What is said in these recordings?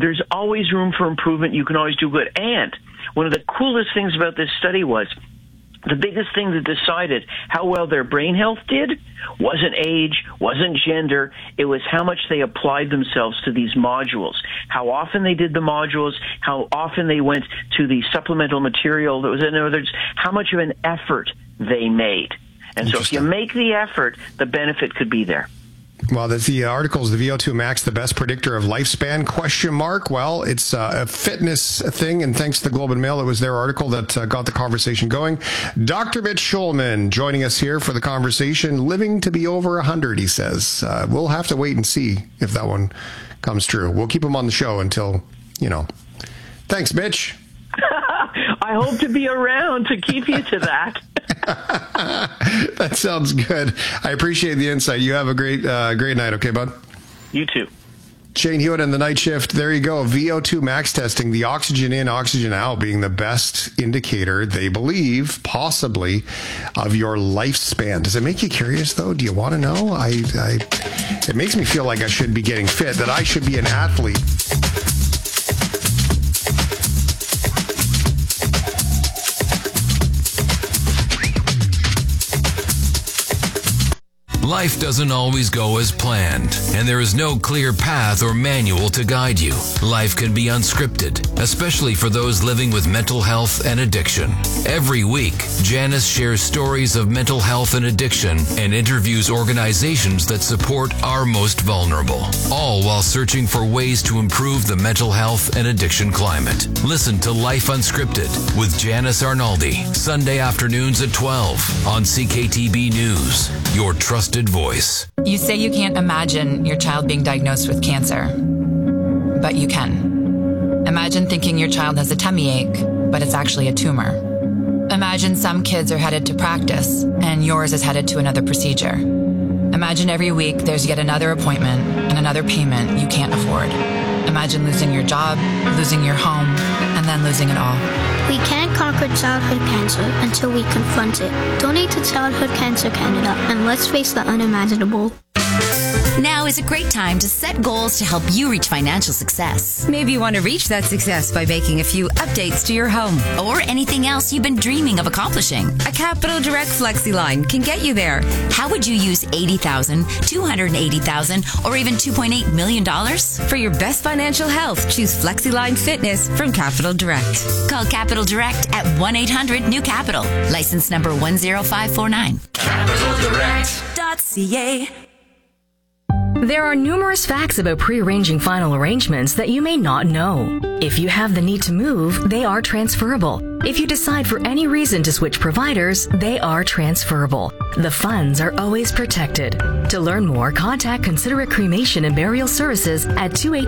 there's always room for improvement. You can always do good. And one of the coolest things about this study was the biggest thing that decided how well their brain health did wasn't age, wasn't gender. It was how much they applied themselves to these modules, how often they did the modules, how often they went to the supplemental material. That was, in other words, how much of an effort they made. And so if you make the effort, the benefit could be there. Well, the article is the VO2 Max, the best predictor of lifespan, ? Well, it's a fitness thing, and thanks to the Globe and Mail, it was their article that got the conversation going. Dr. Mitch Schulman joining us here for the conversation. Living to be over 100, he says. We'll have to wait and see if that one comes true. We'll keep him on the show until, Thanks, Mitch. I hope to be around to keep you to that. That sounds good. I appreciate the insight. You have a great night, okay, bud? You too. Shane Hewitt and the Night Shift. There you go. VO2 max testing, the oxygen in, oxygen out being the best indicator, they believe, possibly, of your lifespan. Does it make you curious, though? Do you want to know? It makes me feel like I should be getting fit, that I should be an athlete. Life doesn't always go as planned, and there is no clear path or manual to guide you. Life can be unscripted, especially for those living with mental health and addiction. Every week, Janice shares stories of mental health and addiction and interviews organizations that support our most vulnerable, all while searching for ways to improve the mental health and addiction climate. Listen to Life Unscripted with Janice Arnaldi, Sunday afternoons at 12 on CKTB News, your trusted voice. You say you can't imagine your child being diagnosed with cancer, but you can. Imagine thinking your child has a tummy ache, but it's actually a tumor. Imagine some kids are headed to practice and yours is headed to another procedure. Imagine every week there's yet another appointment and another payment you can't afford. Imagine losing your job, losing your home, and then losing it all. We can't conquer childhood cancer until we confront it. Donate to Childhood Cancer Canada and let's face the unimaginable. Now is a great time to set goals to help you reach financial success. Maybe you want to reach that success by making a few updates to your home. Or anything else you've been dreaming of accomplishing. A Capital Direct FlexiLine can get you there. How would you use $80,000, $280,000, or even $2.8 million? For your best financial health, choose FlexiLine Fitness from Capital Direct. Call Capital Direct at 1-800-NEW-CAPITAL. License number 10549. CapitalDirect.ca. There are numerous facts about pre-arranging final arrangements that you may not know. If you have the need to move, they are transferable. If you decide for any reason to switch providers, they are transferable. The funds are always protected. To learn more, contact Considerate Cremation and Burial Services at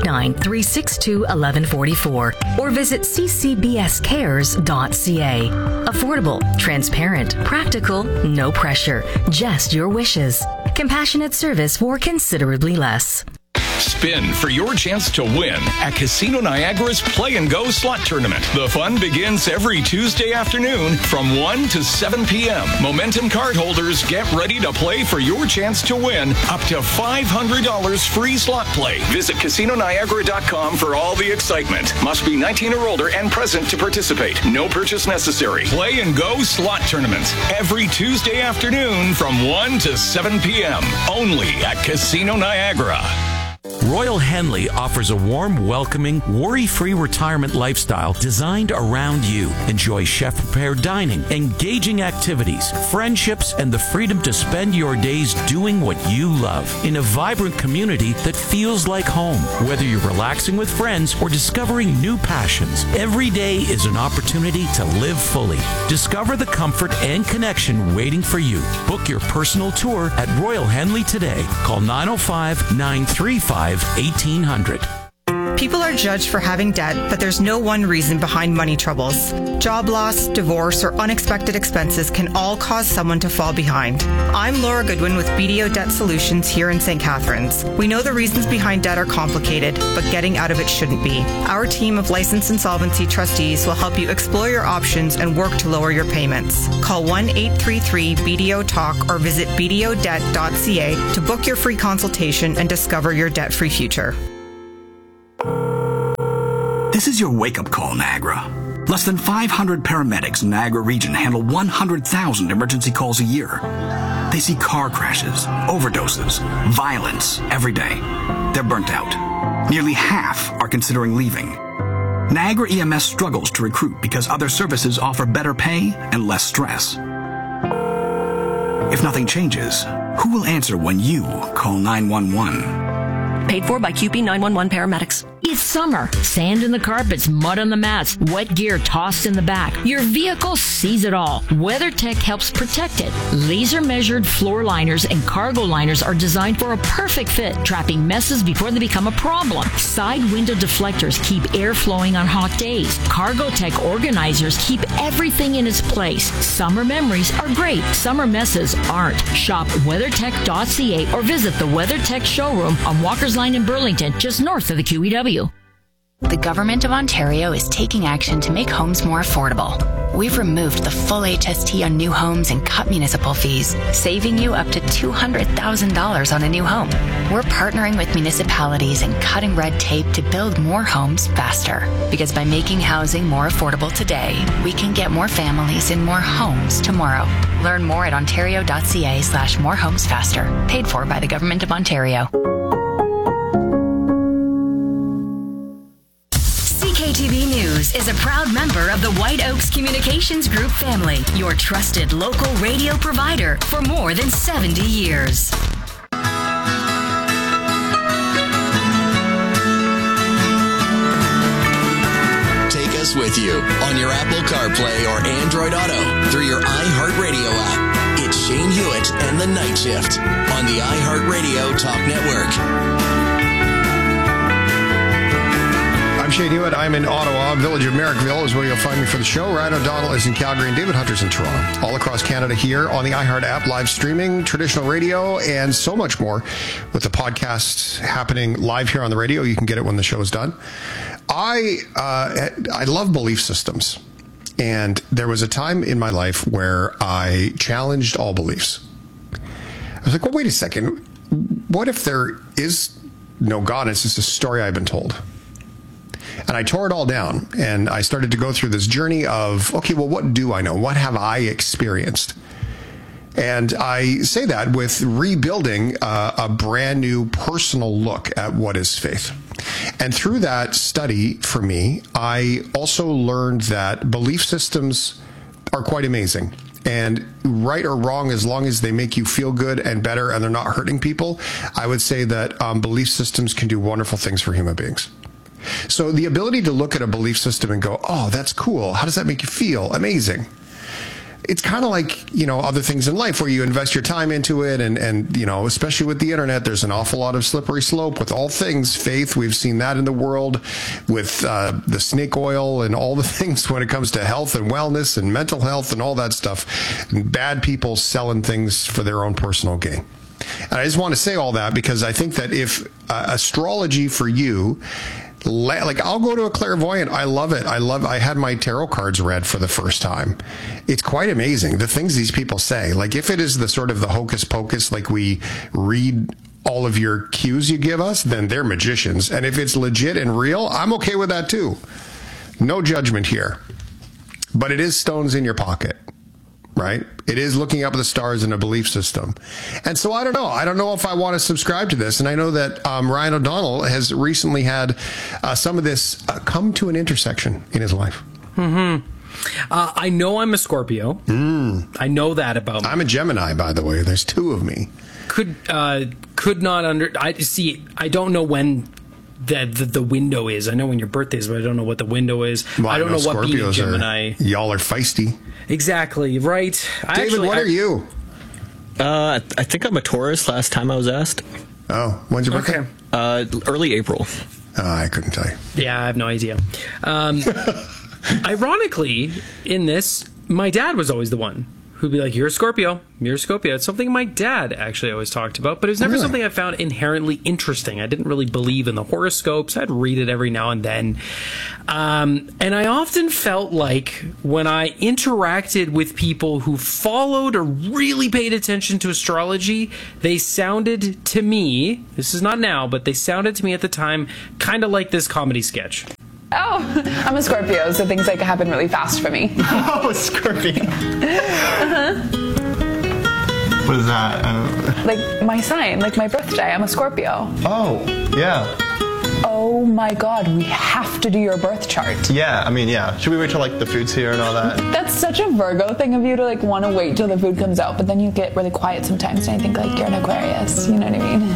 289-362-1144 or visit ccbscares.ca. Affordable, transparent, practical, no pressure, just your wishes. Compassionate service for considerably less. Spin for your chance to win at Casino Niagara's Play and Go Slot Tournament. The fun begins every Tuesday afternoon from 1 to 7 p.m. Momentum card holders get ready to play for your chance to win up to $500 free slot play. Visit CasinoNiagara.com for all the excitement. Must be 19 or older and present to participate. No purchase necessary. Play and Go Slot Tournament every Tuesday afternoon from 1 to 7 p.m. Only at Casino Niagara. Royal Henley offers a warm, welcoming, worry-free retirement lifestyle designed around you. Enjoy chef-prepared dining, engaging activities, friendships, and the freedom to spend your days doing what you love in a vibrant community that feels like home. Whether you're relaxing with friends or discovering new passions, every day is an opportunity to live fully. Discover the comfort and connection waiting for you. Book your personal tour at Royal Henley today. Call 905-935-1800. People are judged for having debt, but there's no one reason behind money troubles. Job loss, divorce, or unexpected expenses can all cause someone to fall behind. I'm Laura Goodwin with BDO Debt Solutions here in St. Catharines. We know the reasons behind debt are complicated, but getting out of it shouldn't be. Our team of licensed insolvency trustees will help you explore your options and work to lower your payments. Call 1-833-BDO-TALK or visit bdodebt.ca to book your free consultation and discover your debt-free future. This is your wake-up call, Niagara. Less than 500 paramedics in Niagara region handle 100,000 emergency calls a year. They see car crashes, overdoses, violence every day. They're burnt out. Nearly half are considering leaving. Niagara EMS struggles to recruit because other services offer better pay and less stress. If nothing changes, who will answer when you call 911? Paid for by QP 911 paramedics. It's summer. Sand in the carpets, mud on the mats, wet gear tossed in the back. Your vehicle sees it all. WeatherTech helps protect it. Laser-measured floor liners and cargo liners are designed for a perfect fit, trapping messes before they become a problem. Side window deflectors keep air flowing on hot days. Cargotech organizers keep everything in its place. Summer memories are great. Summer messes aren't. Shop WeatherTech.ca or visit the WeatherTech showroom on Walker's Line in Burlington, just north of the QEW. The Government of Ontario is taking action to make homes more affordable. We've removed the full HST on new homes and cut municipal fees, saving you up to $200,000 on a new home. We're partnering with municipalities and cutting red tape to build more homes faster. Because by making housing more affordable today, we can get more families in more homes tomorrow. Learn more at ontario.ca/morehomesfaster. Paid for by the Government of Ontario. CKTV News is a proud member of the White Oaks Communications Group family, your trusted local radio provider for more than 70 years. Take us with you on your Apple CarPlay or Android Auto through your iHeartRadio app. It's Shane Hewitt and the Night Shift on the iHeartRadio Talk Network. I'm Shane Hewitt. I'm in Ottawa. Village of Merrickville is where you'll find me for the show. Ryan O'Donnell is in Calgary and David Hunter's in Toronto. All across Canada here on the iHeart app, live streaming, traditional radio, and so much more with the podcast happening live here on the radio. You can get it when the show is done. I love belief systems. And there was a time in my life where I challenged all beliefs. I was like, well, wait a second. What if there is no God? It's just a story I've been told. And I tore it all down, and I started to go through this journey of, okay, well, what do I know? What have I experienced? And I say that with rebuilding a brand new personal look at what is faith. And through that study, for me, I also learned that belief systems are quite amazing. And right or wrong, as long as they make you feel good and better and they're not hurting people, I would say that belief systems can do wonderful things for human beings. So the ability to look at a belief system and go, oh, that's cool. How does that make you feel? Amazing. It's kind of like, other things in life where you invest your time into it. And especially with the internet, there's an awful lot of slippery slope with all things faith. We've seen that in the world with the snake oil and all the things when it comes to health and wellness and mental health and all that stuff. And bad people selling things for their own personal gain. And I just want to say all that because I think that if astrology for you, like I'll go to a clairvoyant. I love it. I had my tarot cards read for the first time. It's quite amazing. The things these people say, like if it is the sort of the hocus pocus, like we read all of your cues you give us, then they're magicians. And if it's legit and real, I'm okay with that too. No judgment here, but it is stones in your pocket. Right? It is looking up at the stars in a belief system. And so I don't know. I don't know if I want to subscribe to this. And I know that Ryan O'Donnell has recently had some of this come to an intersection in his life. Mm-hmm. I know I'm a Scorpio. I know that about me. I'm a Gemini, by the way. There's two of me. Could not I don't know when the window is. I know when your birthday is, but I don't know what the window is. Well, I don't know what being a Scorpios Gemini. Y'all are feisty. Exactly, right. David, what are you? I think I'm a Taurus, last time I was asked. Oh, when's your birthday? Okay. Early April. I couldn't tell you. Yeah, I have no idea. Ironically, in this, my dad was always the one who'd be like, you're a Scorpio. You're a Scorpio. It's something my dad actually always talked about, but it was never something I found inherently interesting. I didn't really believe in the horoscopes. I'd read it every now and then. And I often felt like when I interacted with people who followed or really paid attention to astrology, they sounded to me, this is not now, but they sounded to me at the time kind of like this comedy sketch. Oh, I'm a Scorpio, so things like happen really fast for me. Oh, Scorpio. What is that? Like my sign, like my birthday. I'm a Scorpio. Oh, yeah. Oh my God, we have to do your birth chart. Yeah, I mean, yeah. Should we wait till like the food's here and all that? That's such a Virgo thing of you to like want to wait till the food comes out, but then you get really quiet sometimes, and I think like you're an Aquarius. You know what I mean?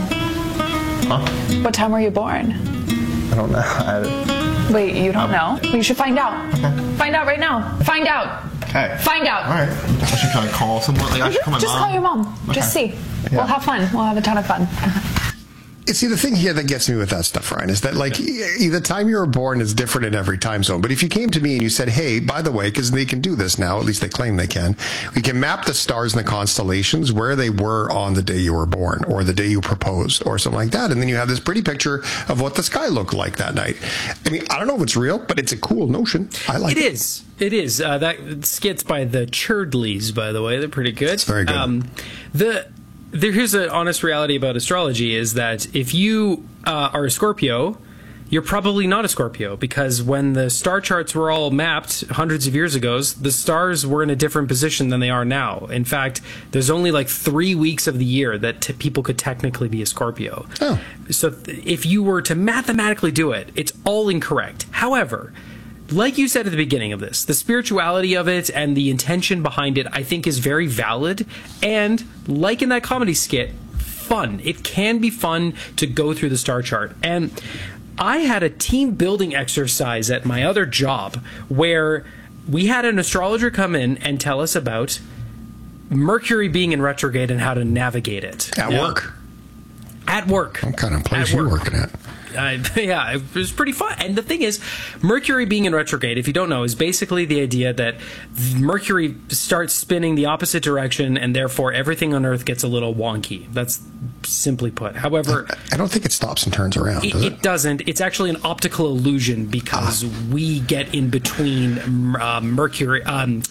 Huh? What time were you born? I don't know. Wait, you don't know? Well, you should find out. Find out right now. Find out. Okay. Find out. All right. I should kind of call someone. Like, I should call my Just mom. call your mom. Okay. Just see. Yeah. We'll have fun. We'll have a ton of fun. You see, the thing here that gets me with that stuff, Ryan, is that like the time you were born is different in every time zone. But if you came to me and you said, hey, by the way, because they can do this now, at least they claim they can, we can map the stars and the constellations where they were on the day you were born or the day you proposed or something like that. And then you have this pretty picture of what the sky looked like that night. I mean, I don't know if it's real, but it's a cool notion. I like it. It is. It is. That skits by the Churdleys, by the way. They're pretty good. It's very good. Here's an honest reality about astrology is that if you are a Scorpio, you're probably not a Scorpio, because when the star charts were all mapped hundreds of years ago, the stars were in a different position than they are now. In fact, there's only like 3 weeks of the year that people could technically be a Scorpio. Oh. So if you were to mathematically do it, it's all incorrect. However, like you said at the beginning of this, the spirituality of it and the intention behind it, I think, is very valid. And like in that comedy skit, fun. It can be fun to go through the star chart. And I had a team building exercise at my other job where we had an astrologer come in and tell us about Mercury being in retrograde and how to navigate it. At work? At work. What kind of place are you working at? Yeah, it was pretty fun. And the thing is, Mercury being in retrograde, if you don't know, is basically the idea that Mercury starts spinning the opposite direction, and therefore everything on Earth gets a little wonky. That's simply put. However, I don't think it stops and turns around, does it? It doesn't. It's actually an optical illusion because we get in between Mercury. Oh,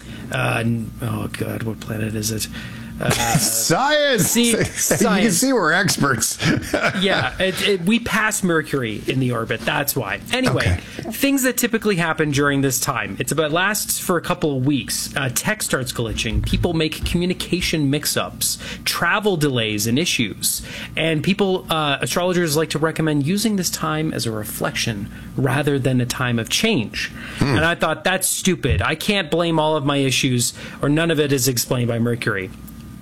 God, what planet is it? Science! Science. You can see we're experts. Yeah, we pass Mercury in the orbit. That's why. Anyway, things that typically happen during this time. Lasts for a couple of weeks. Tech starts glitching. People make communication mix-ups, travel delays and issues. And astrologers like to recommend using this time as a reflection rather than a time of change. And I thought, that's stupid. I can't blame all of my issues, or none of it is explained by Mercury.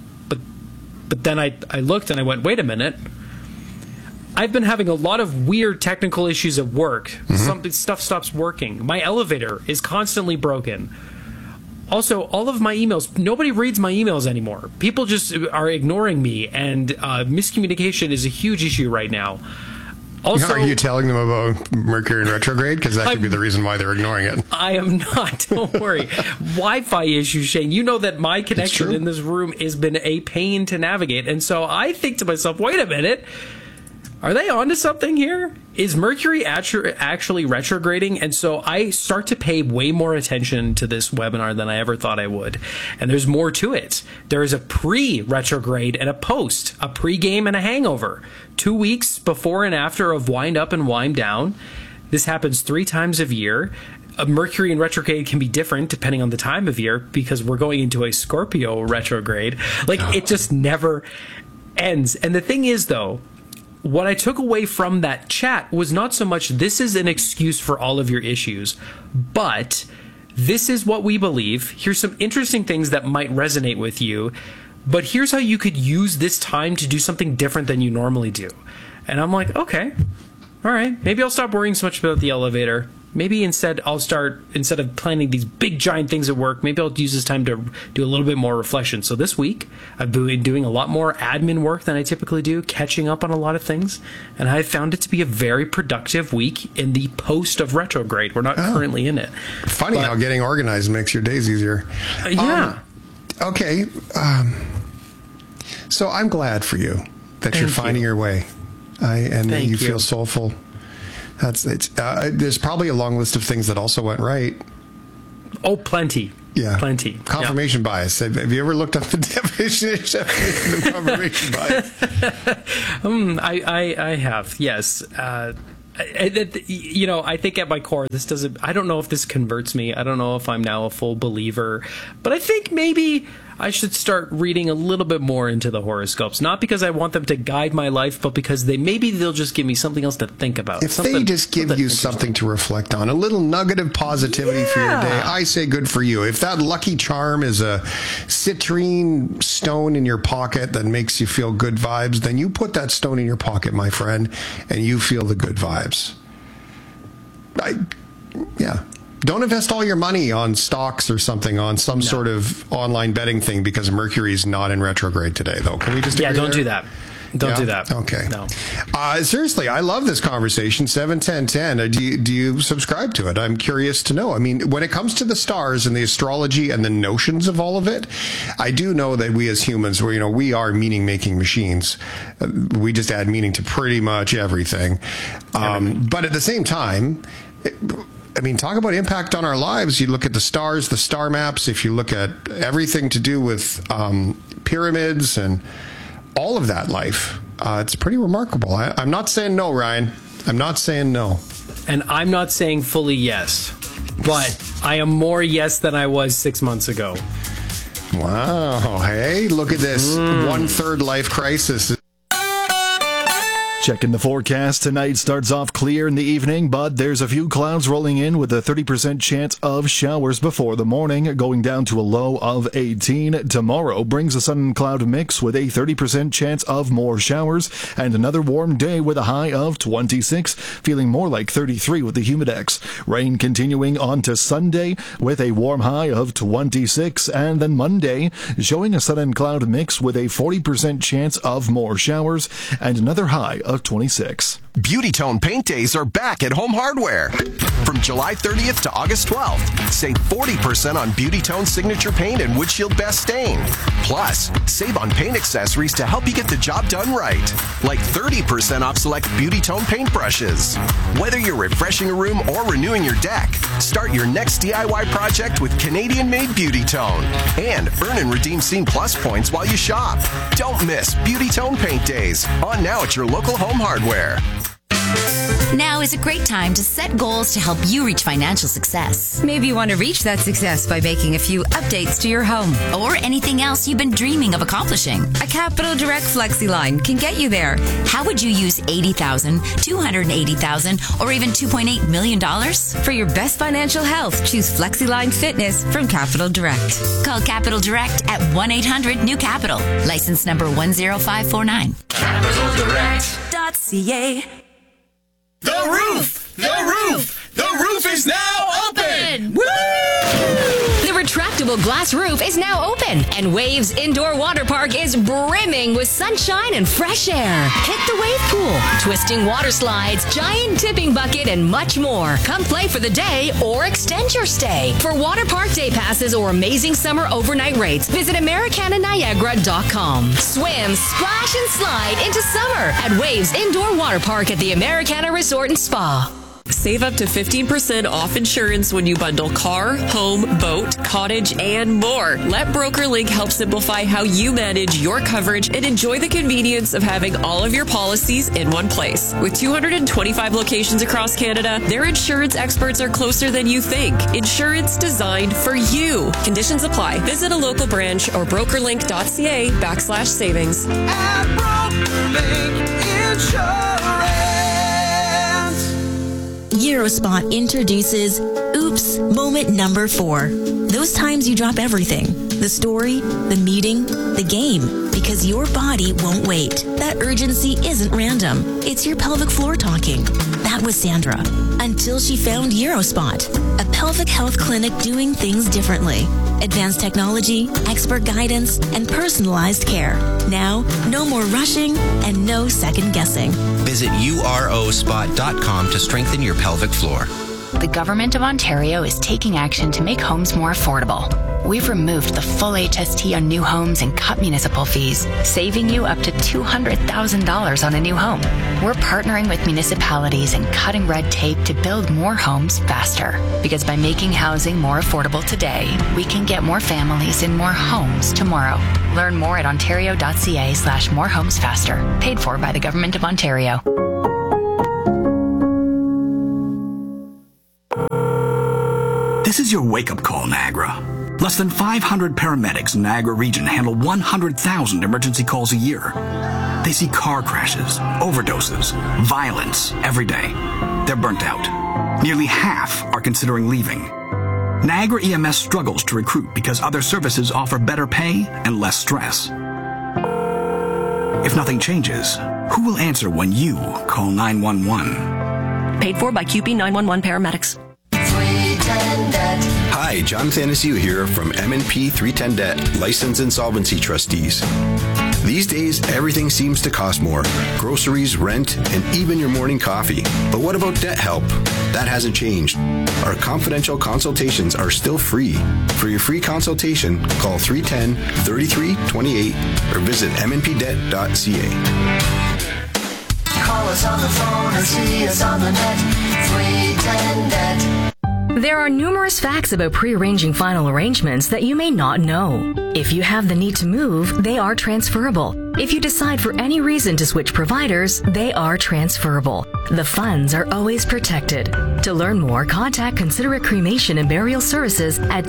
But then I looked and I went, wait a minute. I've been having a lot of weird technical issues at work. Stuff stops working. My elevator is constantly broken. Also, all of my emails, nobody reads my emails anymore. People just are ignoring me, and miscommunication is a huge issue right now. Also, are you telling them about Mercury in retrograde? Because that could be the reason why they're ignoring it. I am not. Don't worry. Wi-Fi issues, Shane. You know that my connection in this room has been a pain to navigate. And so I think to myself, wait a minute. Are they onto something here? Is Mercury actually retrograding? And so I start to pay way more attention to this webinar than I ever thought I would. And there's more to it. There is a pre-retrograde and a post, a pre-game and a hangover. 2 weeks before and after of wind up and wind down. This happens 3 times a year. Mercury in retrograde can be different depending on the time of year because we're going into a Scorpio retrograde. It just never ends. And the thing is, though, what I took away from that chat was not so much this is an excuse for all of your issues, but this is what we believe. Here's some interesting things that might resonate with you, but here's how you could use this time to do something different than you normally do. And I'm like, okay, all right, maybe I'll stop worrying so much about the elevator. Maybe instead of planning these big giant things at work, maybe I'll use this time to do a little bit more reflection. So this week, I've been doing a lot more admin work than I typically do, catching up on a lot of things. And I found it to be a very productive week in the post of retrograde. We're not currently in it. Funny how getting organized makes your days easier. Yeah. Okay. So I'm glad for you that you're finding your way. And that you feel soulful. There's probably a long list of things that also went right. Oh, plenty. Yeah. Plenty. Confirmation bias. Have you ever looked up the definition of confirmation bias? I have, yes. I think at my core, I don't know if this converts me. I don't know if I'm now a full believer, but I think maybe I should start reading a little bit more into the horoscopes. Not because I want them to guide my life, but because they'll just give me something else to think about. If they just give you something to reflect on, a little nugget of positivity for your day, I say good for you. If that lucky charm is a citrine stone in your pocket that makes you feel good vibes, then you put that stone in your pocket, my friend, and you feel the good vibes. Don't invest all your money on stocks or something, on some sort of online betting thing, because Mercury's not in retrograde today, though. Can we just don't do that. Don't do that. Okay. No. Seriously, I love this conversation. 71010. Do you subscribe to it? I'm curious to know. I mean, when it comes to the stars and the astrology and the notions of all of it, I do know that we as humans, we are meaning-making machines. We just add meaning to pretty much everything. But at the same time, talk about impact on our lives. You look at the stars, the star maps, if you look at everything to do with pyramids and all of that life, it's pretty remarkable. I'm not saying no, Ryan. I'm not saying no. And I'm not saying fully yes, but I am more yes than I was 6 months ago. Wow. Hey, look at this. 1/3 life crisis. Checking the forecast tonight, starts off clear in the evening, but there's a few clouds rolling in with a 30% chance of showers before the morning, going down to a low of 18. Tomorrow brings a sun and cloud mix with a 30% chance of more showers, and another warm day with a high of 26, feeling more like 33 with the humidex. Rain continuing on to Sunday with a warm high of 26, and then Monday showing a sun and cloud mix with a 40% chance of more showers, and another high of 26. Beauty Tone Paint Days are back at Home Hardware. From July 30th to August 12th, save 40% on Beauty Tone Signature Paint and Windshield Best Stain. Plus, save on paint accessories to help you get the job done right. Like 30% off select Beauty Tone paint brushes. Whether you're refreshing a room or renewing your deck, start your next DIY project with Canadian-made Beauty Tone. And earn and redeem Scene Plus points while you shop. Don't miss Beauty Tone Paint Days. On now at your local Home Hardware. Now is a great time to set goals to help you reach financial success. Maybe you want to reach that success by making a few updates to your home. Or anything else you've been dreaming of accomplishing. A Capital Direct FlexiLine can get you there. How would you use $80,000, $280,000, or even $2.8 million? For your best financial health, choose FlexiLine Fitness from Capital Direct. Call Capital Direct at 1-800-NEW-CAPITAL. License number 10549. CapitalDirect.ca. The roof! The roof! The roof is now open! Woo! The retractable glass roof is now open, and Waves Indoor Water Park is brimming with sunshine and fresh air. Hit the wave pool, twisting water slides, giant tipping bucket, and much more. Come play for the day or extend your stay. For water park day passes or amazing summer overnight rates, visit AmericanaNiagara.com. Swim, splash, and slide into summer at Waves Indoor Water Park at the Americana Resort and Spa. Save up to 15% off insurance when you bundle car, home, boat, cottage, and more. Let BrokerLink help simplify how you manage your coverage and enjoy the convenience of having all of your policies in one place. With 225 locations across Canada, their insurance experts are closer than you think. Insurance designed for you. Conditions apply. Visit a local branch or brokerlink.ca/savings. At BrokerLink Insurance. Eurospot introduces Oops Moment Number 4. Those times you drop everything. The story, the meeting, the game. Because your body won't wait. That urgency isn't random. It's your pelvic floor talking. That was Sandra. Until she found Eurospot, a pelvic health clinic doing things differently. Advanced technology, expert guidance, and personalized care. Now, no more rushing and no second guessing. Visit urospot.com to strengthen your pelvic floor. The Government of Ontario is taking action to make homes more affordable. We've removed the full HST on new homes and cut municipal fees, saving you up to $200,000 on a new home. We're partnering with municipalities and cutting red tape to build more homes faster. Because by making housing more affordable today, we can get more families in more homes tomorrow. Learn more at ontario.ca/morehomesfaster. Paid for by the Government of Ontario. This is your wake-up call, Niagara. Less than 500 paramedics in Niagara region handle 100,000 emergency calls a year. They see car crashes, overdoses, violence every day. They're burnt out. Nearly half are considering leaving. Niagara EMS struggles to recruit because other services offer better pay and less stress. If nothing changes, who will answer when you call 911? Paid for by QP 911 paramedics. Hi, Jonathan Anastasia here from M&P 310 Debt, Licensed Insolvency Trustees. These days, everything seems to cost more. Groceries, rent, and even your morning coffee. But what about debt help? That hasn't changed. Our confidential consultations are still free. For your free consultation, call 310-3328 or visit mnpdebt.ca. Call us on the phone or see us on the net. 310 Debt. There are numerous facts about pre-arranging final arrangements that you may not know. If you have the need to move, they are transferable. If you decide for any reason to switch providers, they are transferable. The funds are always protected. To learn more, contact Considerate Cremation and Burial Services at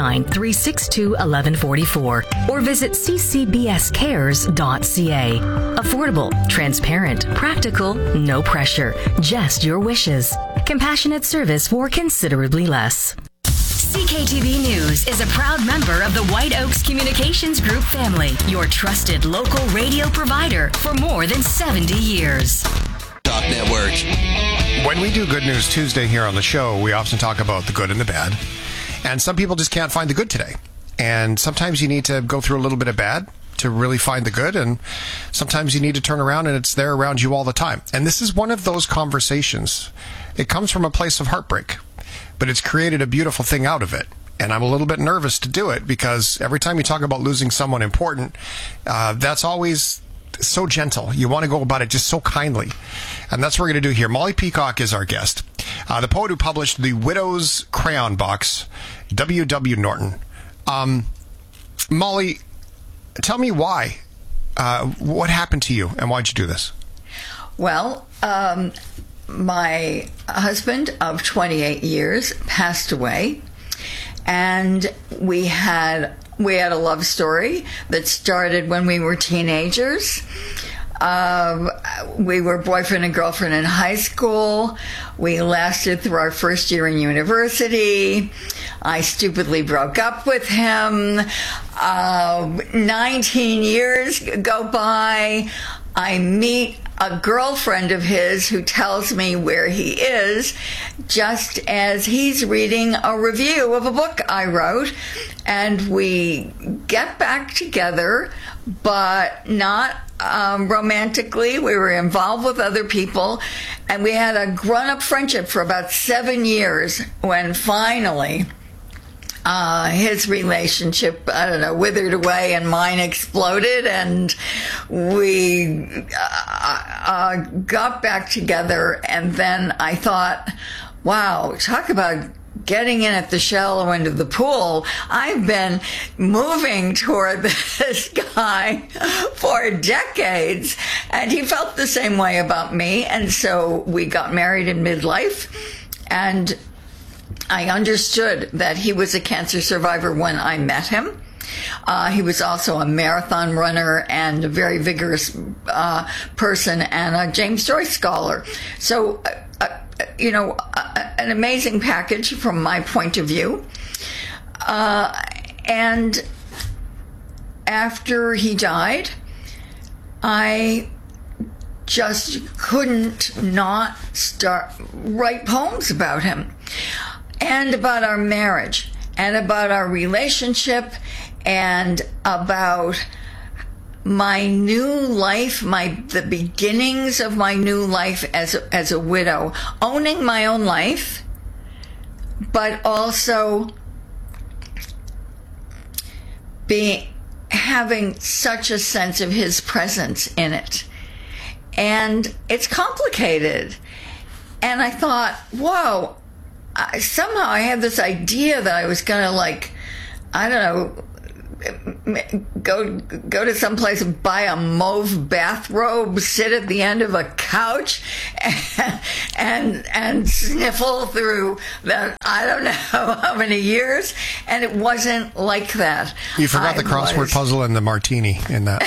289-362-1144 or visit ccbscares.ca. Affordable, transparent, practical, no pressure, just your wishes. Compassionate service for considerably less. CKTV News is a proud member of the White Oaks Communications Group family, your trusted local radio provider for more than 70 years. Talk Network. When we do Good News Tuesday here on the show, we often talk about the good and the bad. And some people just can't find the good today. And sometimes you need to go through a little bit of bad to really find the good, and sometimes you need to turn around and it's there around you all the time. And this is one of those conversations. It comes from a place of heartbreak, but it's created a beautiful thing out of it. And I'm a little bit nervous to do it because every time you talk about losing someone important, that's always so gentle. You want to go about it just so kindly. And that's what we're going to do here. Molly Peacock is our guest. The poet who published The Widow's Crayon Box, W.W. Norton. Molly, tell me why. What happened to you and why'd you do this? Well, my husband of 28 years passed away, and we had a love story that started when we were teenagers. We were boyfriend and girlfriend in high school. We lasted through our first year in university. I stupidly broke up with him. 19 years go by. I meet a girlfriend of his who tells me where he is just as he's reading a review of a book I wrote. And we get back together, but not romantically. We were involved with other people, and we had a grown-up friendship for about 7 years when finally his relationship, withered away and mine exploded, and we got back together. And then I thought, wow, talk about getting in at the shallow end of the pool. I've been moving toward this guy for decades, and he felt the same way about me. And so we got married in midlife, and I understood that he was a cancer survivor when I met him. He was also a marathon runner and a very vigorous person and a James Joyce scholar. So, an amazing package from my point of view. And after he died, I just couldn't not write poems about him and about our marriage and about our relationship and about my new life, the beginnings of my new life as a widow, owning my own life, but also having such a sense of his presence in it. And it's complicated. And I thought, whoa, somehow I had this idea that I was going to go to some place and buy a mauve bathrobe, sit at the end of a couch, and sniffle through the, I don't know how many years, and it wasn't like that. You forgot the crossword puzzle and the martini in that.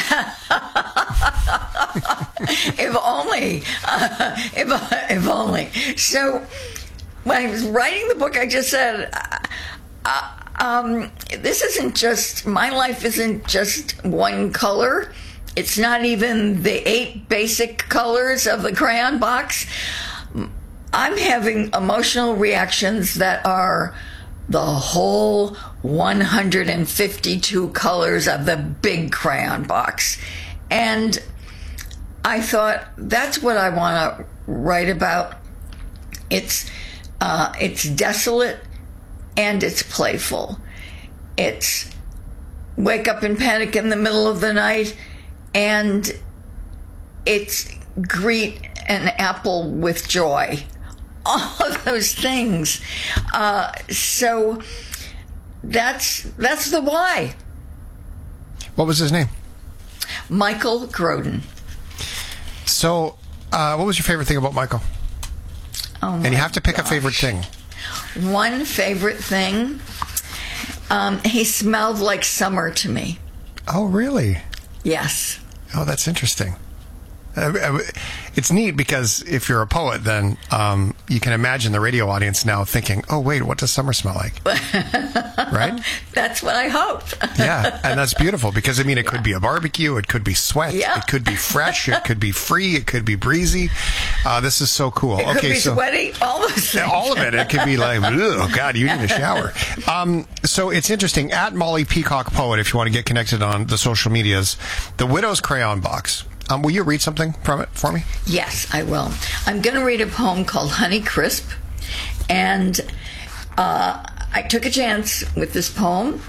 If only. If only. So when I was writing the book, I just said, this isn't just, my life isn't just one color. It's not even the 8 basic colors of the crayon box. I'm having emotional reactions that are the whole 152 colors of the big crayon box. And I thought, that's what I want to write about. It's desolate and it's playful. It's wake up in panic in the middle of the night, and it's greet an apple with joy. All of those things. So that's the why. What was his name? Michael Grodin. So, what was your favorite thing about Michael? Oh, and you have to pick a favorite thing. One favorite thing, he smelled like summer to me. Oh, really? Yes. Oh, that's interesting. It's neat because if you're a poet, then you can imagine the radio audience now thinking, oh, wait, what does summer smell like? Right? That's what I hope. Yeah, and that's beautiful because, I mean, it could be a barbecue, it could be sweat, it could be fresh, it could be free, it could be breezy. This is so cool. It could be sweaty, all of it. All of it. It could be like, oh, God, you need a shower. So it's interesting. At Molly Peacock Poet, if you want to get connected on the social medias, The Widow's Crayon Box. Will you read something from it for me? Yes, I will. I'm going to read a poem called Honey Crisp. And I took a chance with this poem.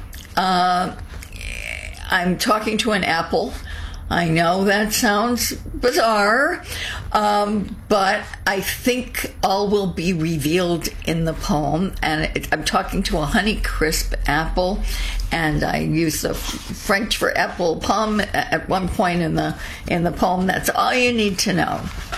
I'm talking to an apple. I know that sounds bizarre, but I think all will be revealed in the poem. And I'm talking to a Honey Crisp apple, and I use the French for apple pomme at one point in the poem. That's all you need to know.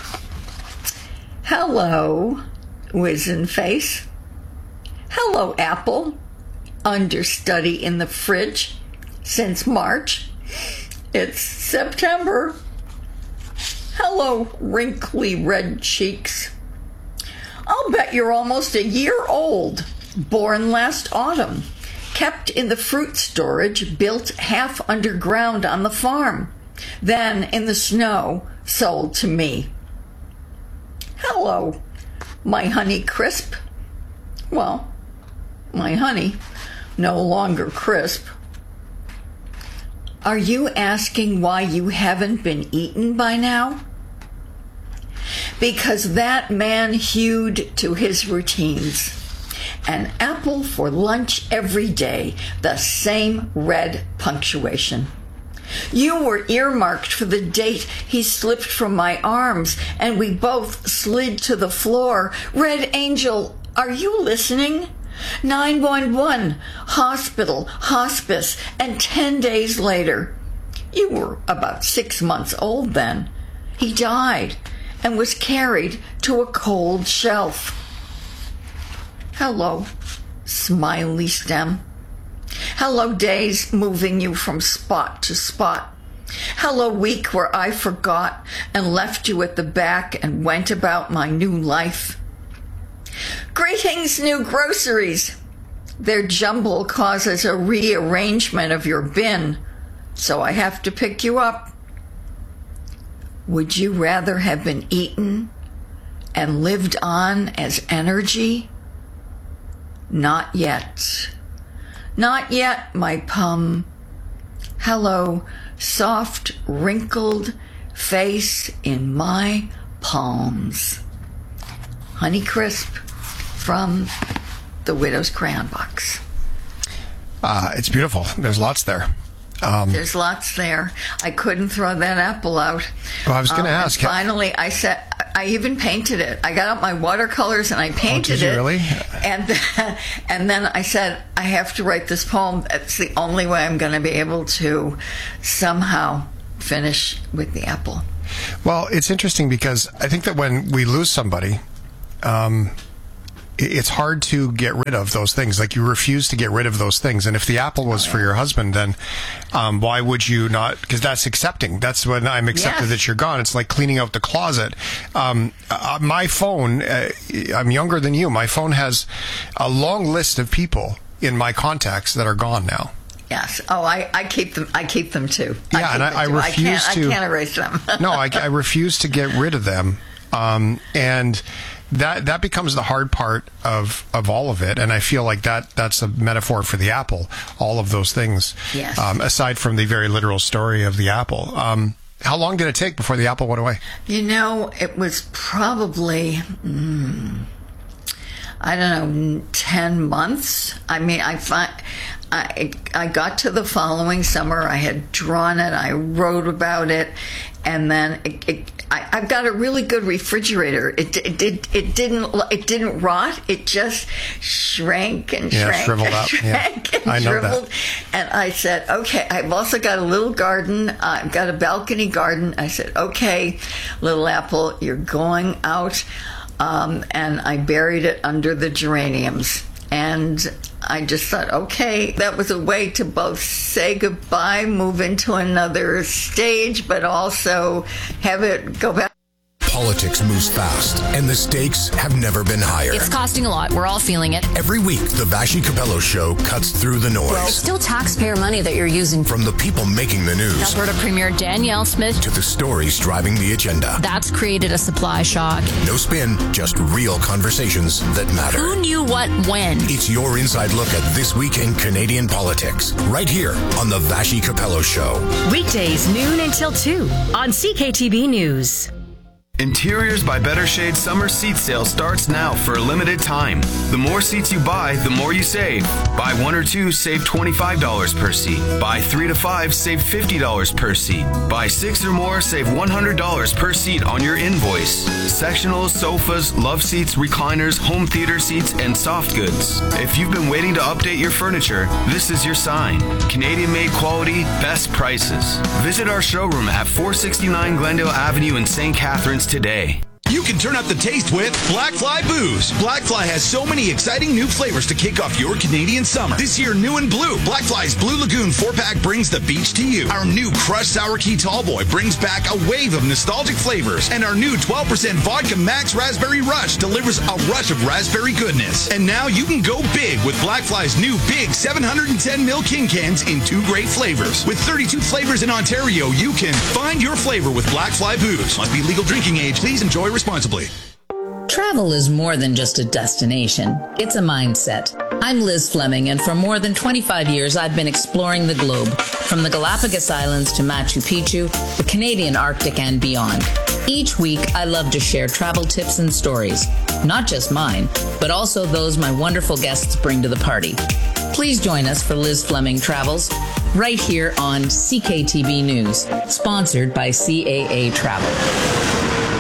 Hello, wizen face. Hello, apple. Understudy in the fridge since March. It's September. Hello, wrinkly red cheeks. I'll bet you're almost a year old. Born last autumn. Kept in the fruit storage built half underground on the farm. Then, in the snow, sold to me. Hello, my Honey Crisp. Well, my honey, no longer crisp. Are you asking why you haven't been eaten by now? Because that man hewed to his routines. An apple for lunch every day, the same red punctuation. You were earmarked for the date he slipped from my arms, and we both slid to the floor. Red Angel, are you listening? 911, hospital, hospice, and 10 days later, you were about 6 months old then, he died and was carried to a cold shelf. Hello, smiley stem. Hello, days moving you from spot to spot. Hello, week where I forgot and left you at the back and went about my new life. Greetings, new groceries. Their jumble causes a rearrangement of your bin, so I have to pick you up. Would you rather have been eaten and lived on as energy? Not yet. Not yet, my pum. Hello, soft, wrinkled face in my palms. Honey Crisp from The Widow's Crayon Box. It's beautiful. There's lots there. There's lots there. I couldn't throw that apple out. Well, I was going to ask. Finally, I said, I even painted it. I got out my watercolors and I painted did you it. Really? And then I said, I have to write this poem. It's the only way I'm going to be able to somehow finish with the apple. Well, it's interesting because I think that when we lose somebody, it's hard to get rid of those things. Like, you refuse to get rid of those things. And if the apple was for your husband, then why would you not? Because that's accepting. That's when I'm accepted that you're gone. It's like cleaning out the closet. My phone, I'm younger than you. My phone has a long list of people in my contacts that are gone now. Yes. Oh, I keep them. I keep them too. Yeah, I refuse to. I can't erase them. No, I refuse to get rid of them. And that becomes the hard part of all of it. And I feel like that's a metaphor for the apple. All of those things. Yes. Aside from the very literal story of the apple. How long did it take before the apple went away? It was probably, I don't know, 10 months. I mean, I got to the following summer. I had drawn it. I wrote about it, and then I've got a really good refrigerator. It didn't rot. It just shrank and shrank, shriveled and up. shrank and I know shriveled. that. And I said, okay. I've also got a little garden. I've got a balcony garden. I said, okay, little apple, you're going out. And I buried it under the geraniums. And I just thought, okay, that was a way to both say goodbye, move into another stage, but also have it go back. Politics moves fast, and the stakes have never been higher. It's costing a lot. We're all feeling it. Every week, the Vashi Capello Show cuts through the noise. Well, it's still taxpayer money that you're using. From the people making the news. Alberta Premier Danielle Smith. To the stories driving the agenda. That's created a supply shock. No spin, just real conversations that matter. Who knew what when? It's your inside look at this week in Canadian politics. Right here on the Vashi Capello Show. Weekdays, noon until 2 on CKTB News. Interiors by Better Shade summer seat sale starts now for a limited time. The more seats you buy, the more you save. Buy 1 or 2, save $25 per seat. Buy 3 to 5, save $50 per seat. Buy 6 or more, save $100 per seat on your invoice. Sectionals, sofas, love seats, recliners, home theater seats, and soft goods. If you've been waiting to update your furniture, this is your sign. Canadian-made quality, best prices. Visit our showroom at 469 Glendale Avenue in St. Catharines today. You can turn up the taste with Black Fly Booze. Black Fly has so many exciting new flavors to kick off your Canadian summer. This year, new and blue, Black Fly's Blue Lagoon 4-pack brings the beach to you. Our new Crushed Sour Key Tallboy brings back a wave of nostalgic flavors. And our new 12% Vodka Max Raspberry Rush delivers a rush of raspberry goodness. And now you can go big with Black Fly's new big 710ml King Cans in 2 great flavors. With 32 flavors in Ontario, you can find your flavor with Black Fly Booze. Must be legal drinking age. Please enjoy responsibly. Travel is more than just a destination. It's a mindset. I'm Liz Fleming, and for more than 25 years, I've been exploring the globe, from the Galapagos Islands to Machu Picchu, the Canadian Arctic, and beyond. Each week, I love to share travel tips and stories, not just mine, but also those my wonderful guests bring to the party. Please join us for Liz Fleming Travels, right here on CKTB News, sponsored by CAA Travel.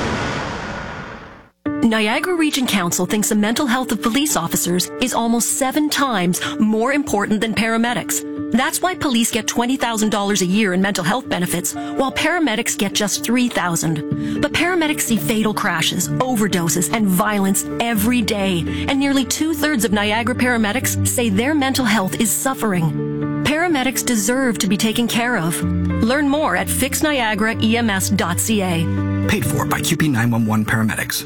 Niagara Region Council thinks the mental health of police officers is almost 7 times more important than paramedics. That's why police get $20,000 a year in mental health benefits, while paramedics get just $3,000. But paramedics see fatal crashes, overdoses, and violence every day, and nearly 2/3 of Niagara paramedics say their mental health is suffering. Paramedics deserve to be taken care of. Learn more at fixniagaraems.ca. Paid for by QP 911 Paramedics.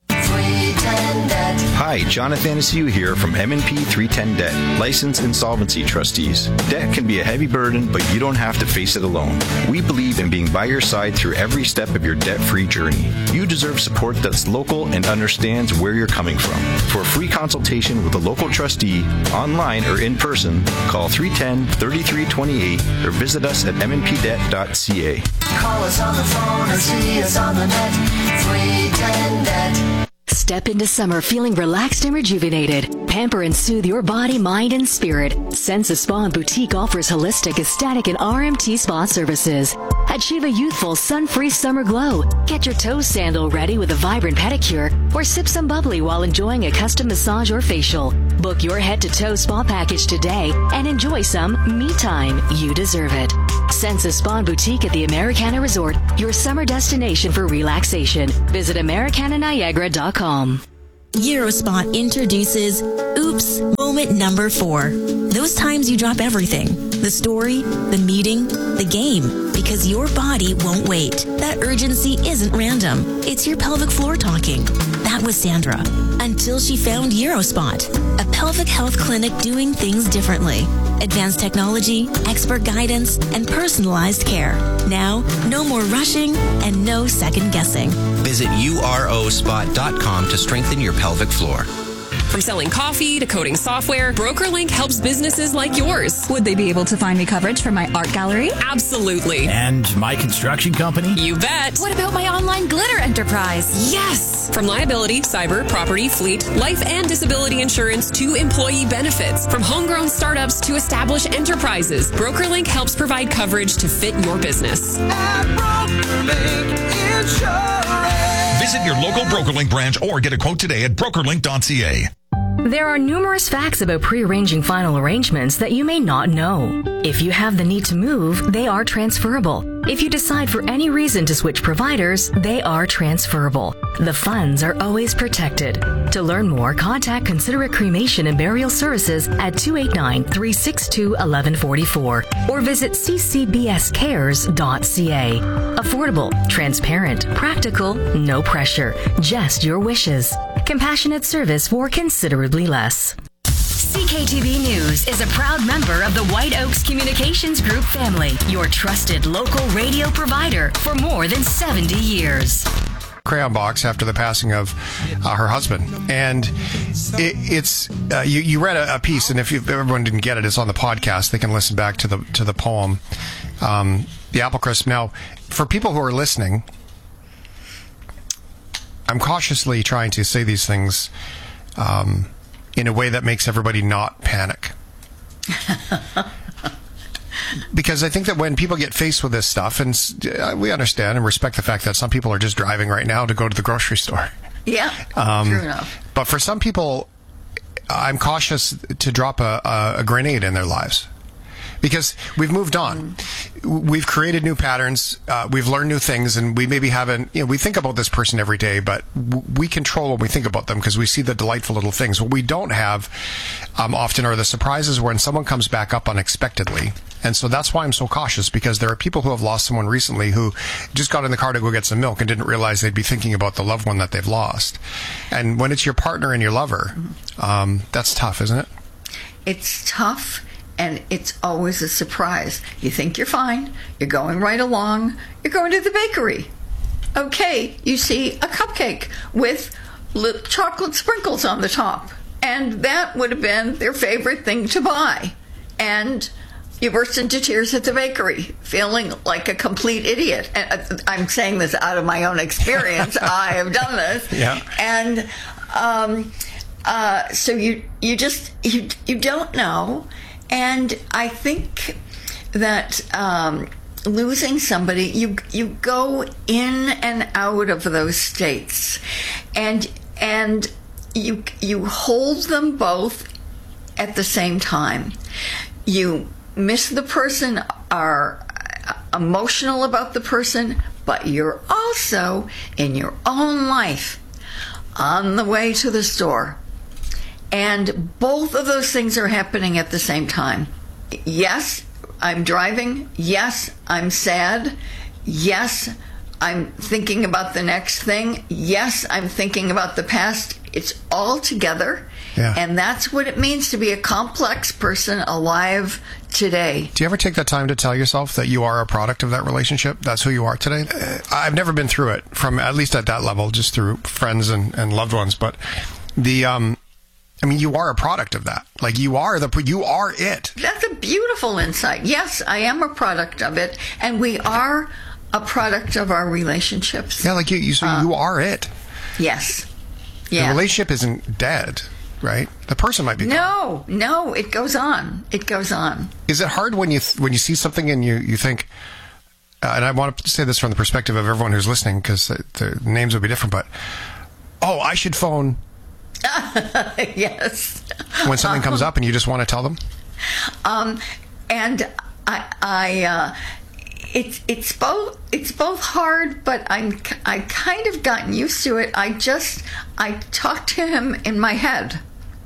Hi, Jonathan Anastasia here from M&P 310 Debt, licensed insolvency trustees. Debt can be a heavy burden, but you don't have to face it alone. We believe in being by your side through every step of your debt-free journey. You deserve support that's local and understands where you're coming from. For a free consultation with a local trustee, online or in person, call 310-3328 or visit us at mnpdebt.ca. Call us on the phone or see us on the net. 310 Debt. Step into summer feeling relaxed and rejuvenated. Pamper and soothe your body, mind, and spirit. Sensa Spa and Boutique offers holistic, aesthetic, and RMT spa services. Achieve a youthful, sun-free summer glow. Get your toe sandal ready with a vibrant pedicure, or sip some bubbly while enjoying a custom massage or facial. Book your head-to-toe spa package today and enjoy some me time. You deserve it. Sense Spa and Boutique at the Americana Resort, your summer destination for relaxation. Visit AmericanaNiagara.com. Eurospot introduces Oops Moment Number 4. Those times you drop everything. The story, the meeting, the game. Because your body won't wait. That urgency isn't random. It's your pelvic floor talking. That was Sandra. Until she found Eurospot, a pelvic health clinic doing things differently. Advanced technology, expert guidance, and personalized care. Now, no more rushing and no second guessing. Visit urospot.com to strengthen your pelvic floor. From selling coffee to coding software, BrokerLink helps businesses like yours. Would they be able to find me coverage for my art gallery? Absolutely. And my construction company? You bet. What about my online glitter enterprise? Yes. From liability, cyber, property, fleet, life and disability insurance to employee benefits. From homegrown startups to established enterprises, BrokerLink helps provide coverage to fit your business. At BrokerLink Insurance. Visit your local BrokerLink branch or get a quote today at brokerlink.ca. There are numerous facts about pre-arranging final arrangements that you may not know. If you have the need to move, they are transferable. If you decide for any reason to switch providers, they are transferable. The funds are always protected. To learn more, contact Considerate Cremation and Burial Services at 289-362-1144 or visit ccbscares.ca. Affordable, transparent, practical, no pressure, just your wishes. Compassionate service for considerably less. CKTV News is a proud member of the White Oaks Communications Group family, your trusted local radio provider for more than 70 years. Crayon box after the passing of her husband, and you read a piece, and if everyone didn't get it, it's on the podcast. They can listen back to the poem, The Apple Crisp. Now, for people who are listening, I'm cautiously trying to say these things in a way that makes everybody not panic. Because I think that when people get faced with this stuff, and we understand and respect the fact that some people are just driving right now to go to the grocery store. Yeah, true enough. But for some people, I'm cautious to drop a grenade in their lives. Because we've moved on. We've created new patterns. We've learned new things, and we maybe haven't, we think about this person every day, but we control when we think about them because we see the delightful little things. What we don't have often are the surprises when someone comes back up unexpectedly. And so that's why I'm so cautious, because there are people who have lost someone recently who just got in the car to go get some milk and didn't realize they'd be thinking about the loved one that they've lost. And when it's your partner and your lover, that's tough, isn't it? It's tough. And it's always a surprise. You think you're fine. You're going right along. You're going to the bakery. Okay, you see a cupcake with chocolate sprinkles on the top. And that would have been their favorite thing to buy. And you burst into tears at the bakery, feeling like a complete idiot. And I'm saying this out of my own experience. I have done this. Yeah. And so you don't know. And I think that losing somebody, you go in and out of those states, and you hold them both at the same time. You miss the person, are emotional about the person, but you're also in your own life on the way to the store. And both of those things are happening at the same time. Yes, I'm driving. Yes, I'm sad. Yes, I'm thinking about the next thing. Yes, I'm thinking about the past. It's all together. Yeah. And that's what it means to be a complex person alive today. Do you ever take that time to tell yourself that you are a product of that relationship? That's who you are today? I've never been through it, from at least at that level, just through friends and loved ones. But you are a product of that. Like, you are it. That's a beautiful insight. Yes, I am a product of it, and we are a product of our relationships. Yeah, like you are it. Yes. Yeah. The relationship isn't dead, right? The person might be gone. No, it goes on. It goes on. Is it hard when you see something and you think, and I want to say this from the perspective of everyone who's listening, because the names would be different, but, I should phone. Yes. When something comes up and you just want to tell them? And it's both hard, but I kind of gotten used to it. I talk to him in my head,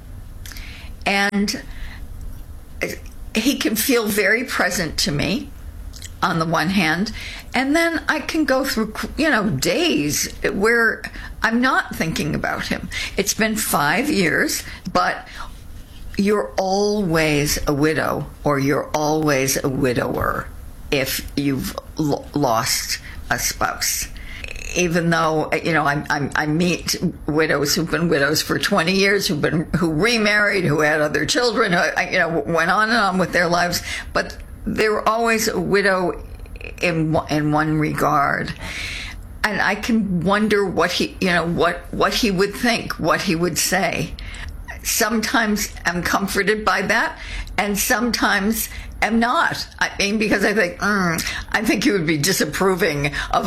and he can feel very present to me on the one hand, and then I can go through days where I'm not thinking about him. It's been 5 years, but you're always a widow, or you're always a widower if you've lost a spouse. Even though I meet widows who've been widows for 20 years, who remarried, who had other children, went on and on with their lives, but they were always a widow in one regard. And I can wonder what he would think, what he would say. Sometimes I'm comforted by that, and sometimes am not. I mean, because I think he would be disapproving of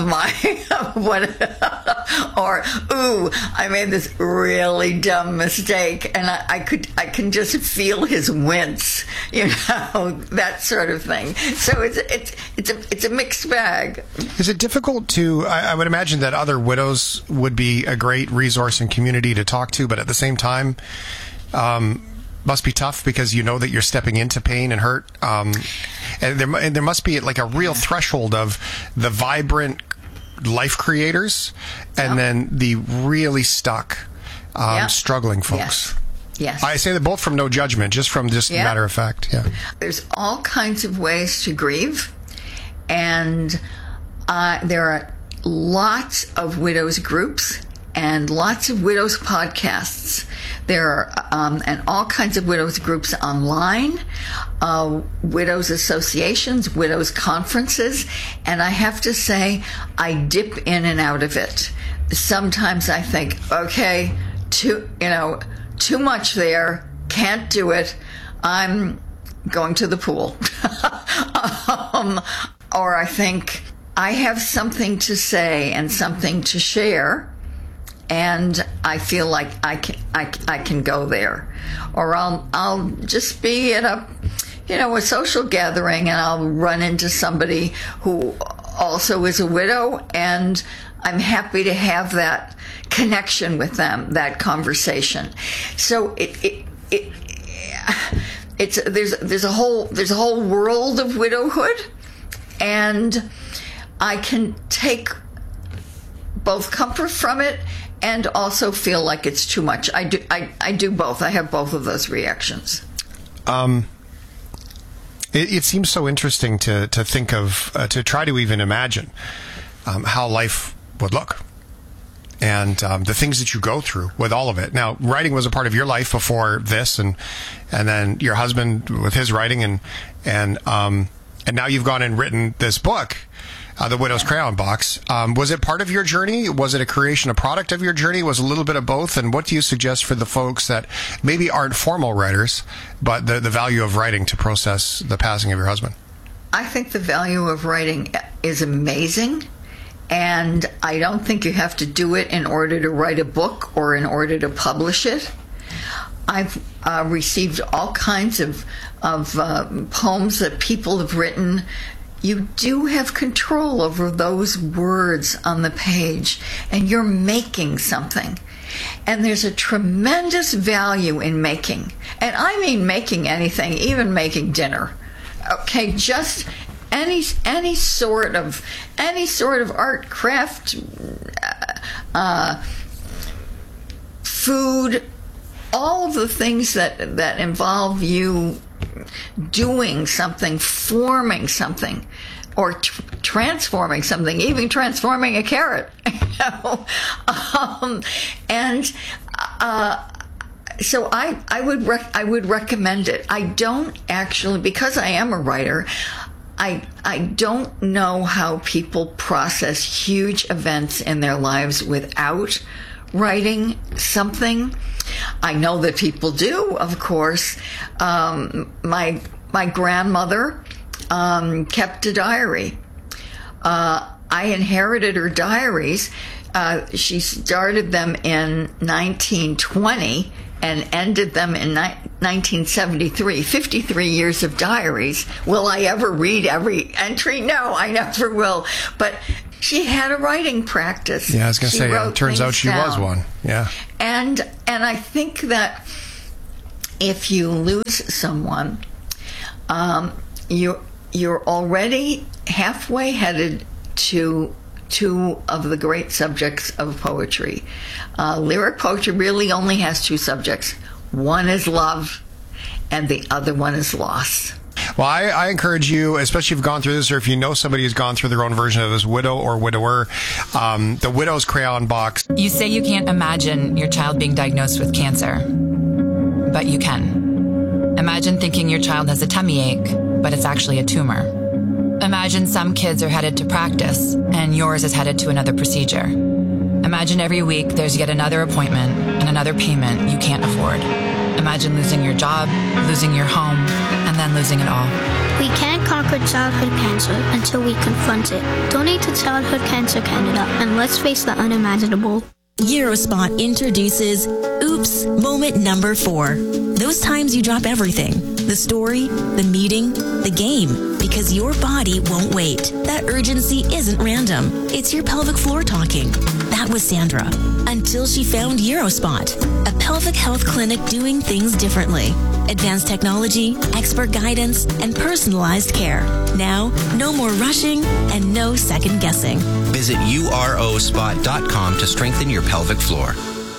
or, ooh, I made this really dumb mistake, and I can just feel his wince, that sort of thing. So it's a mixed bag. Is it difficult to? I would imagine that other widows would be a great resource and community to talk to, but at the same time, must be tough because that you're stepping into pain and hurt. And there must be like a real threshold of the vibrant life creators and then the really stuck, struggling folks. Yes. I say that both from no judgment, just from matter of fact. Yeah. There's all kinds of ways to grieve, and there are lots of widows groups and lots of widows podcasts. There are and all kinds of widows groups online, widows associations, widows conferences, and I have to say, I dip in and out of it. Sometimes I think, okay, too much there, can't do it, I'm going to the pool. Or I think, I have something to say and something to share, and I feel like I can go there, or I'll just be at a social gathering, and I'll run into somebody who also is a widow, and I'm happy to have that connection with them, that conversation. So there's a whole world of widowhood, and I can take both comfort from it and also feel like it's too much. I do both. I have both of those reactions. It seems so interesting to think of, to try to even imagine how life would look, and the things that you go through with all of it. Now, writing was a part of your life before this, and then your husband with his writing, and now you've gone and written this book. The Widow's Crayon Box. Was it part of your journey? Was it a creation, a product of your journey? Was it a little bit of both? And what do you suggest for the folks that maybe aren't formal writers, but the value of writing to process the passing of your husband? I think the value of writing is amazing, and I don't think you have to do it in order to write a book or in order to publish it. I've received all kinds of poems that people have written. You do have control over those words on the page, and you're making something. And there's a tremendous value in making. And I mean making anything, even making dinner. Okay, just any sort of art, craft, food, all of the things that involve you doing something, forming something, or transforming something, even transforming a carrot. So I would recommend it. I don't actually, because I am a writer, I don't know how people process huge events in their lives without writing something. I know that people do, of course. My grandmother kept a diary, I inherited her diaries. She started them in 1920 and ended them in 1973. 53 years of diaries. Will I ever read every entry? No, I never will. But she had a writing practice. Yeah, I was going to say, it turns out she was one. Yeah. And I think that if you lose someone, you're already halfway headed to two of the great subjects of poetry. Lyric poetry really only has two subjects. One is love, and the other one is loss. Well, I encourage you, especially if you've gone through this or if you know somebody who's gone through their own version of this, widow or widower, the Widow's Crayon Box. You say you can't imagine your child being diagnosed with cancer, but you can. Imagine thinking your child has a tummy ache, but it's actually a tumor. Imagine some kids are headed to practice, and yours is headed to another procedure. Imagine every week there's yet another appointment and another payment you can't afford. Imagine losing your job, losing your home, and then losing it all. We can't conquer childhood cancer until we confront it. Donate to Childhood Cancer Canada, and let's face the unimaginable. Eurospot introduces Oops Moment Number 4. Those times you drop everything. The story, the meeting, the game. Because your body won't wait. That urgency isn't random. It's your pelvic floor talking. That was Sandra. Until she found Eurospot, a pelvic health clinic doing things differently. Advanced technology, expert guidance, and personalized care. Now, no more rushing and no second guessing. Visit urospot.com to strengthen your pelvic floor.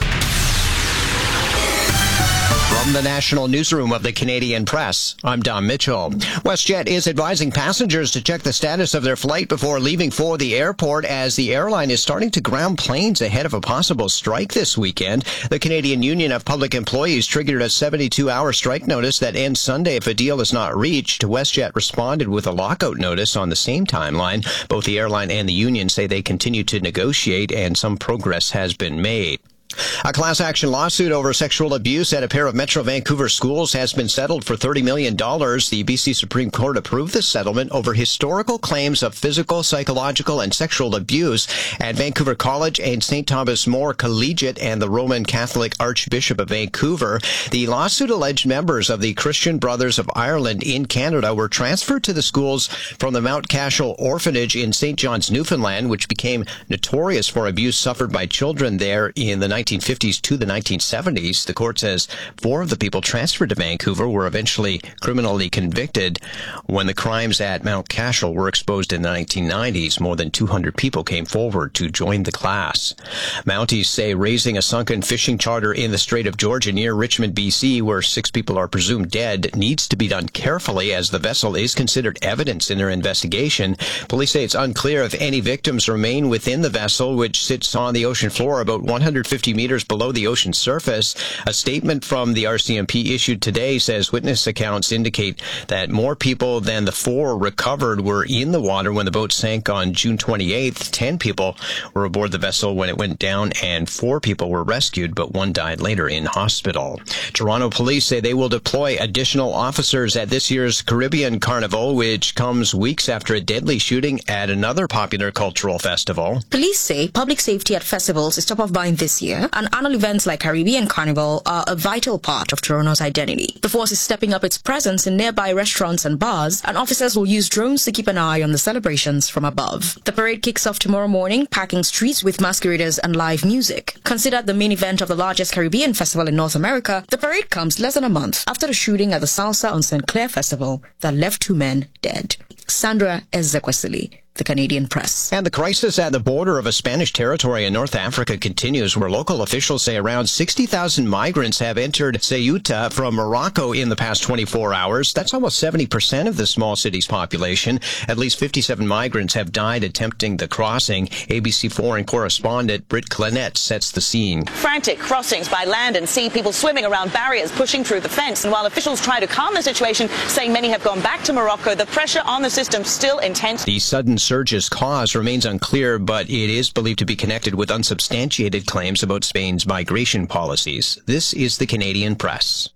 From the National Newsroom of the Canadian Press, I'm Don Mitchell. WestJet is advising passengers to check the status of their flight before leaving for the airport as the airline is starting to ground planes ahead of a possible strike this weekend. The Canadian Union of Public Employees triggered a 72-hour strike notice that ends Sunday if a deal is not reached. WestJet responded with a lockout notice on the same timeline. Both the airline and the union say they continue to negotiate and some progress has been made. A class action lawsuit over sexual abuse at a pair of Metro Vancouver schools has been settled for $30 million. The BC Supreme Court approved the settlement over historical claims of physical, psychological, and sexual abuse at Vancouver College and St. Thomas More Collegiate and the Roman Catholic Archbishop of Vancouver. The lawsuit alleged members of the Christian Brothers of Ireland in Canada were transferred to the schools from the Mount Cashel Orphanage in St. John's, Newfoundland, which became notorious for abuse suffered by children there in the 1950s to the 1970s. The court says 4 of the people transferred to Vancouver were eventually criminally convicted. When the crimes at Mount Cashel were exposed in the 1990s, more than 200 people came forward to join the class. Mounties say raising a sunken fishing charter in the Strait of Georgia near Richmond, BC, where 6 people are presumed dead, needs to be done carefully as the vessel is considered evidence in their investigation. Police say it's unclear if any victims remain within the vessel, which sits on the ocean floor about 150 meters below the ocean surface. A statement from the RCMP issued today says witness accounts indicate that more people than the 4 recovered were in the water when the boat sank on June 28th. 10 people were aboard the vessel when it went down, and 4 people were rescued, but 1 died later in hospital. Toronto police say they will deploy additional officers at this year's Caribbean Carnival, which comes weeks after a deadly shooting at another popular cultural festival. Police say public safety at festivals is top of mind this year, and annual events like Caribbean Carnival are a vital part of Toronto's identity. The force is stepping up its presence in nearby restaurants and bars, and officers will use drones to keep an eye on the celebrations from above. The parade kicks off tomorrow morning, packing streets with masqueraders and live music. Considered the main event of the largest Caribbean festival in North America, the parade comes less than a month after the shooting at the Salsa on St. Clair Festival that left 2 men dead. Sandra Ezekwesili, The Canadian Press. And the crisis at the border of a Spanish territory in North Africa continues, where local officials say around 60,000 migrants have entered Ceuta from Morocco in the past 24 hours. That's almost 70% of the small city's population. At least 57 migrants have died attempting the crossing. ABC foreign correspondent Britt Clenette sets the scene. Frantic crossings by land and sea, people swimming around barriers, pushing through the fence. And while officials try to calm the situation, saying many have gone back to Morocco, the pressure on the system still intense. The sudden surge's cause remains unclear, but it is believed to be connected with unsubstantiated claims about Spain's migration policies. This is the Canadian Press.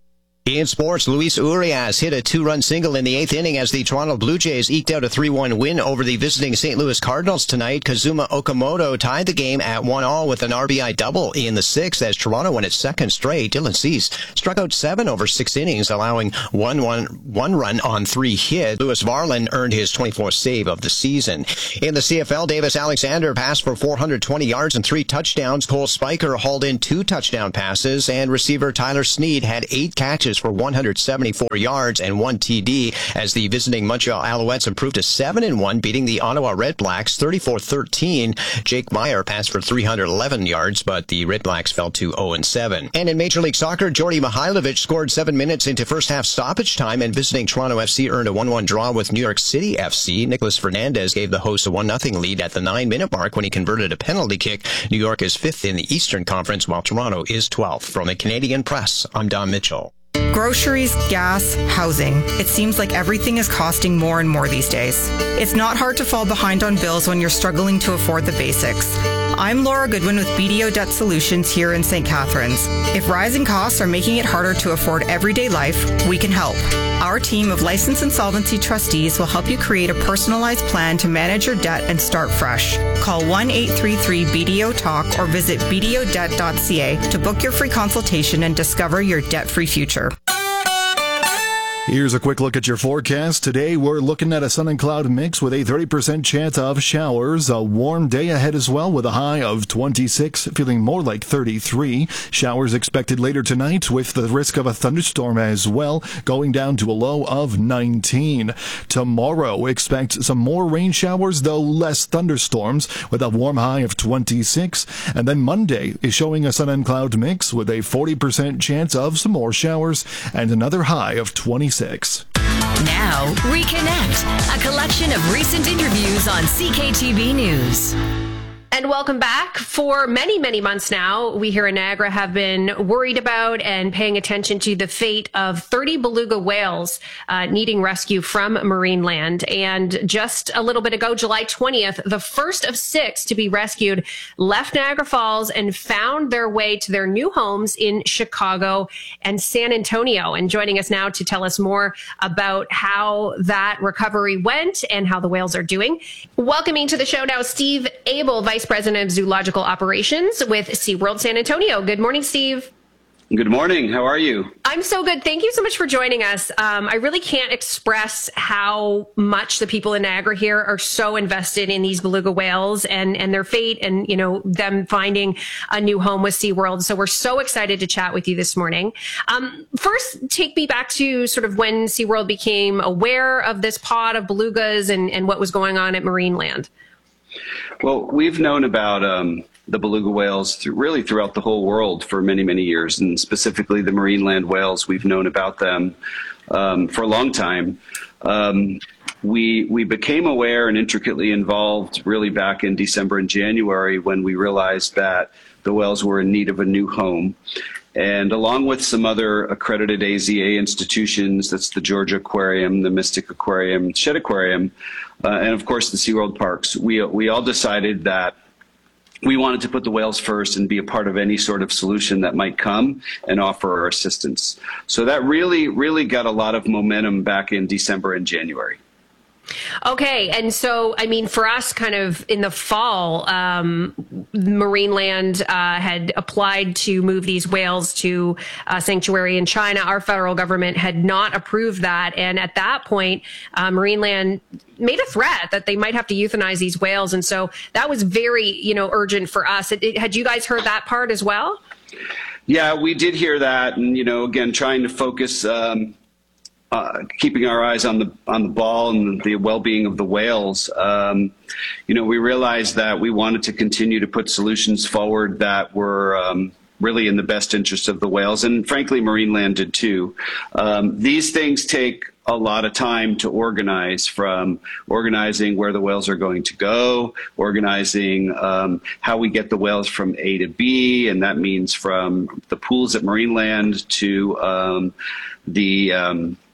In sports, Luis Urias hit a 2-run single in the 8th inning as the Toronto Blue Jays eked out a 3-1 win over the visiting St. Louis Cardinals tonight. Kazuma Okamoto tied the game at 1-1 with an RBI double in the 6th as Toronto won its second straight. Dylan Cease struck out 7 over 6 innings, allowing one run on 3 hits. Lewis Varland earned his 24th save of the season. In the CFL, Davis Alexander passed for 420 yards and 3 touchdowns. Cole Spiker hauled in 2 touchdown passes, and receiver Tyler Snead had 8 catches for 174 yards and 1 TD as the visiting Montreal Alouettes improved to 7-1, beating the Ottawa Red Blacks 34-13. Jake Meyer passed for 311 yards, but the Red Blacks fell to 0-7. And in Major League Soccer, Jordy Mihailovic scored 7 minutes into first half stoppage time, and visiting Toronto FC earned a 1-1 draw with New York City FC. Nicholas Fernandez gave the hosts a 1-0 lead at the 9-minute mark when he converted a penalty kick. New York is 5th in the Eastern Conference, while Toronto is 12th. From the Canadian Press, I'm Don Mitchell. Groceries, gas, housing. It seems like everything is costing more and more these days. It's not hard to fall behind on bills when you're struggling to afford the basics. I'm Laura Goodwin with BDO Debt Solutions here in St. Catharines. If rising costs are making it harder to afford everyday life, we can help. Our team of licensed insolvency trustees will help you create a personalized plan to manage your debt and start fresh. Call 1-833-BDO-TALK or visit bdodebt.ca to book your free consultation and discover your debt-free future. Here's a quick look at your forecast. Today, we're looking at a sun and cloud mix with a 30% chance of showers. A warm day ahead as well with a high of 26, feeling more like 33. Showers expected later tonight with the risk of a thunderstorm as well, going down to a low of 19. Tomorrow, expect some more rain showers, though less thunderstorms, with a warm high of 26. And then Monday is showing a sun and cloud mix with a 40% chance of some more showers and another high of 26. Now, Reconnect, a collection of recent interviews on CKTB News. And welcome back. For many, many months now, we here in Niagara have been worried about and paying attention to the fate of 30 beluga whales needing rescue from Marineland. And just a little bit ago, July 20th, the first of 6 to be rescued left Niagara Falls and found their way to their new homes in Chicago and San Antonio. And joining us now to tell us more about how that recovery went and how the whales are doing. Welcoming to the show now, Steve Abel, Vice President of Zoological Operations with SeaWorld San Antonio. Good morning, Steve. Good morning. How are you? I'm so good. Thank you so much for joining us. I really can't express how much the people in Niagara here are so invested in these beluga whales and their fate and, you know, them finding a new home with SeaWorld. So we're so excited to chat with you this morning. First, take me back to sort of when SeaWorld became aware of this pod of belugas and what was going on at Marineland. Well, we've known about the beluga whales throughout the whole world for many, many years, and specifically the Marineland whales. We've known about them for a long time. We became aware and intricately involved really back in December and January when we realized that the whales were in need of a new home. And along with some other accredited AZA institutions, that's the Georgia Aquarium, the Mystic Aquarium, Shedd Aquarium, and of course the SeaWorld parks, we all decided that we wanted to put the whales first and be a part of any sort of solution that might come and offer our assistance. So that really got a lot of momentum back in December and January. Okay. And so, I mean, for us kind of in the fall, Marineland had applied to move these whales to a sanctuary in China. Our federal government had not approved that. And at that point, Marineland made a threat that they might have to euthanize these whales. And so that was very, urgent for us. Had you guys heard that part as well? Yeah, we did hear that. And, again, trying to focus, keeping our eyes on the ball and the well-being of the whales, we realized that we wanted to continue to put solutions forward that were really in the best interest of the whales, and frankly, Marineland did too. These things take a lot of time to organize, from organizing where the whales are going to go, organizing how we get the whales from A to B, and that means from the pools at Marineland to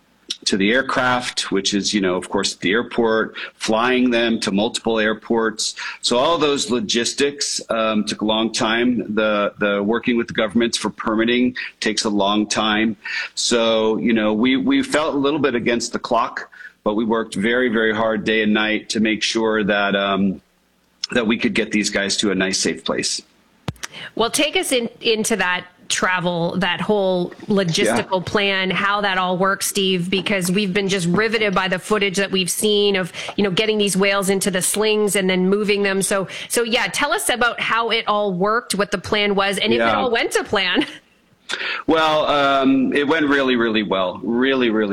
the aircraft, which is, of course, at the airport, flying them to multiple airports. So all those logistics took a long time. The working with the governments for permitting takes a long time. So, we felt a little bit against the clock, but we worked very, very hard day and night to make sure that that we could get these guys to a nice, safe place. Well, take us into that travel, that whole logistical plan, how that all works, Steve, because we've been just riveted by the footage that we've seen of, getting these whales into the slings and then moving them. So yeah, tell us about how it all worked, what the plan was, and if it all went to plan. Well, it went really, really well. Really, really